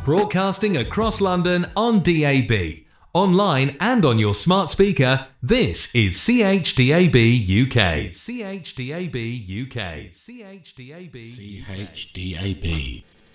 Broadcasting across London on DAB, online and on your smart speaker, this is CHDAB UK. CHDAB UK. CHDAB. CHDAB.